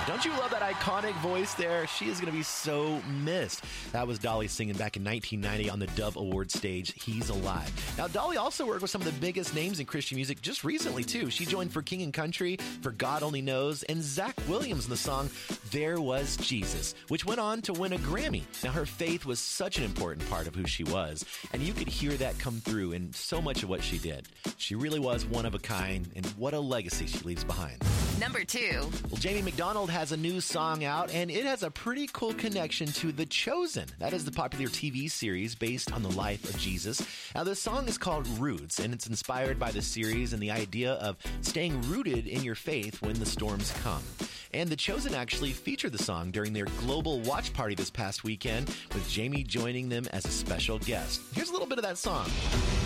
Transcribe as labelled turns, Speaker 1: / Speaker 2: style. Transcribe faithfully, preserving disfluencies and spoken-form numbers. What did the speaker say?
Speaker 1: Don't you love that iconic voice there? She is going to be so missed. That was Dolly singing back in nineteen ninety on the Dove Award stage, He's Alive. Now, Dolly also worked with some of the biggest names in Christian music just recently, too. She joined For King and Country, For God Only Knows, and Zach Williams in the song There Was Jesus, which went on to win a Grammy. Now, her faith was such an important part of who she was, and you could hear that come through in so much of what she did. She really was one of a kind, and what a legacy she leaves behind.
Speaker 2: Number two.
Speaker 1: Well, Jamie McDonald has a new song out, and it has a pretty cool connection to The Chosen. That is the popular T V series based on the life of Jesus. Now, the song is called Roots, and it's inspired by the series and the idea of staying rooted in your faith when the storms come. And The Chosen actually featured the song during their global watch party this past weekend, with Jamie joining them as a special guest. Here's a little bit of that song.